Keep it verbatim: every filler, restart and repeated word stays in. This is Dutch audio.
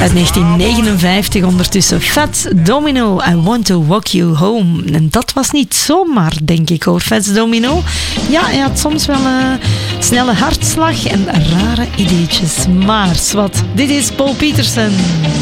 Uit negentien negenenvijftig ondertussen. Fats Domino, I Want to Walk You Home. En dat was niet zomaar, denk ik hoor, Fats Domino. Ja, hij had soms wel een snelle hartslag en rare ideetjes. Maar wat, dit is Paul Petersen.